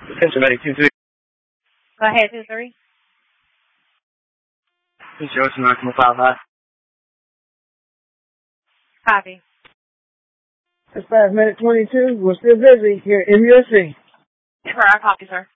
Attention, medic 2-3. Go ahead, 2-3. Attention, Ocean 9.5. Copy. Dispatch medic 22. We're still busy here in MUSC. I copy, sir.